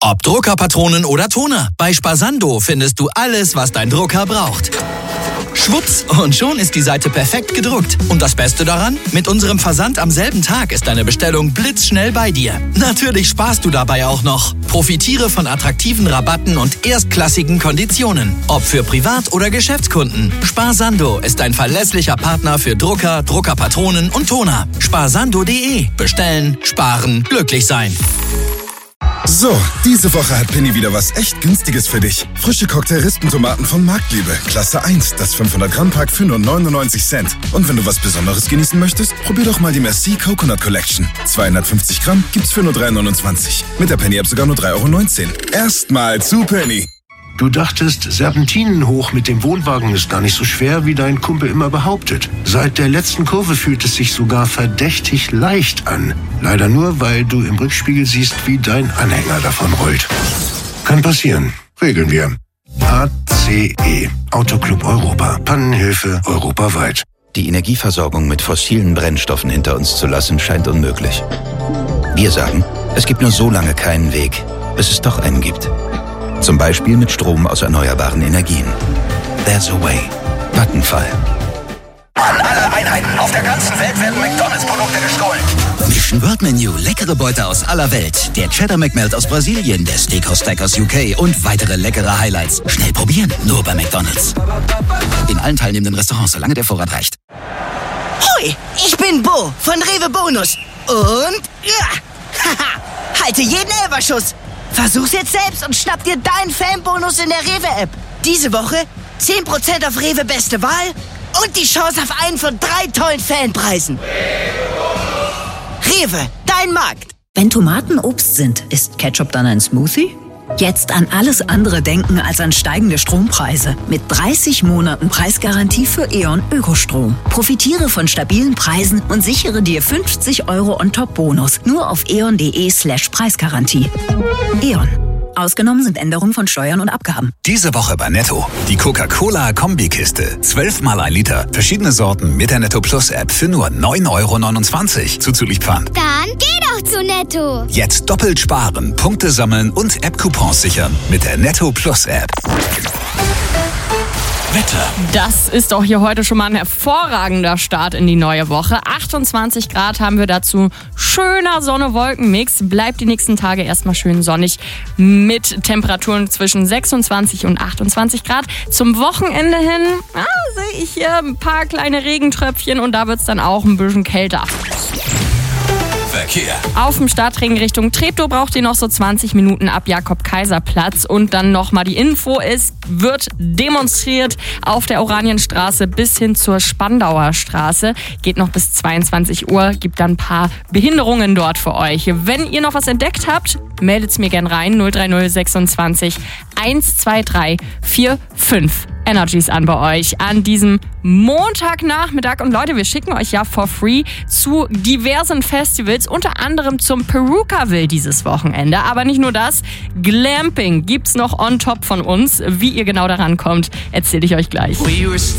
Ob Drucker, Patronen oder Toner, bei Sparsanto findest du alles, was dein Drucker braucht. Schwupps, und schon ist die Seite perfekt gedruckt. Und das Beste daran? Mit unserem Versand am selben Tag ist deine Bestellung blitzschnell bei dir. Natürlich sparst du dabei auch noch. Profitiere von attraktiven Rabatten und erstklassigen Konditionen. Ob für Privat- oder Geschäftskunden. Sparsanto ist ein verlässlicher Partner für Drucker, Druckerpatronen und Toner. Sparsanto.de. Bestellen, sparen, glücklich sein. So, diese Woche hat Penny wieder was echt Günstiges für dich. Frische Cocktail-Rispentomaten von Marktliebe. Klasse 1, das 500-Gramm-Pack für nur 99 Cent. Und wenn du was Besonderes genießen möchtest, probier doch mal die Merci Coconut Collection. 250 Gramm gibt's für nur 3,29. Mit der Penny-App sogar nur 3,19 €. Erstmal zu Penny. Du dachtest, Serpentinen hoch mit dem Wohnwagen ist gar nicht so schwer, wie dein Kumpel immer behauptet. Seit der letzten Kurve fühlt es sich sogar verdächtig leicht an. Leider nur, weil du im Rückspiegel siehst, wie dein Anhänger davon rollt. Kann passieren. Regeln wir. ACE. Autoclub Europa. Pannenhilfe europaweit. Die Energieversorgung mit fossilen Brennstoffen hinter uns zu lassen, scheint unmöglich. Wir sagen, es gibt nur so lange keinen Weg, bis es doch einen gibt. Zum Beispiel mit Strom aus erneuerbaren Energien. There's a way. Vattenfall. An alle Einheiten auf der ganzen Welt werden McDonalds-Produkte gestohlen. Mission World Menu, leckere Beute aus aller Welt. Der Cheddar McMelt aus Brasilien, der Steakhouse Stack aus UK und weitere leckere Highlights. Schnell probieren, nur bei McDonalds. In allen teilnehmenden Restaurants, solange der Vorrat reicht. Hoi, ich bin Bo von Rewe Bonus. Und haha, halte jeden Elferschuss. Versuch's jetzt selbst und schnapp dir deinen Fanbonus in der Rewe-App. Diese Woche 10% auf Rewe Beste Wahl und die Chance auf einen von 3 tollen Fanpreisen. Rewe, dein Markt. Wenn Tomaten Obst sind, ist Ketchup dann ein Smoothie? Jetzt an alles andere denken als an steigende Strompreise. Mit 30 Monaten Preisgarantie für E.ON Ökostrom. Profitiere von stabilen Preisen und sichere dir 50 € on top Bonus. Nur auf eon.de/Preisgarantie. E.ON. Ausgenommen sind Änderungen von Steuern und Abgaben. Diese Woche bei Netto. Die Coca-Cola-Kombikiste. 12 mal 1 Liter. Verschiedene Sorten mit der Netto Plus App für nur 9,29 € zuzüglich Pfand. Dann geh doch zu Netto. Jetzt doppelt sparen, Punkte sammeln und App-Coupons sichern mit der Netto Plus App. Wetter. Das ist doch hier heute schon mal ein hervorragender Start in die neue Woche. 28 Grad haben wir dazu. Schöner Sonne-Wolken-Mix. Bleibt die nächsten Tage erstmal schön sonnig mit Temperaturen zwischen 26 und 28 Grad. Zum Wochenende hin sehe ich hier ein paar kleine Regentröpfchen und da wird es dann auch ein bisschen kälter. Verkehr. Auf dem Startring Richtung Treptow braucht ihr noch so 20 Minuten ab Jakob-Kaiser-Platz. Und dann nochmal die Info, es wird demonstriert auf der Oranienstraße bis hin zur Spandauer Straße. Geht noch bis 22 Uhr, gibt dann ein paar Behinderungen dort für euch. Wenn ihr noch was entdeckt habt, meldet es mir gern rein. 030 26 123 45. Energies an bei euch an diesem Montagnachmittag. Und Leute, wir schicken euch ja for free zu diversen Festivals, unter anderem zum Perukaville dieses Wochenende. Aber nicht nur das, Glamping gibt's noch on top von uns. Wie ihr genau daran kommt, erzähle ich euch gleich.